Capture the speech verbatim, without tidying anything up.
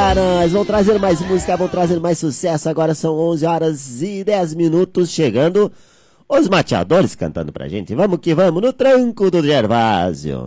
pra nós. Vão trazer mais música, vão trazer mais sucesso. Agora são onze horas e dez minutos, chegando os mateadores cantando pra gente. Vamos que vamos, no tranco do Gervásio.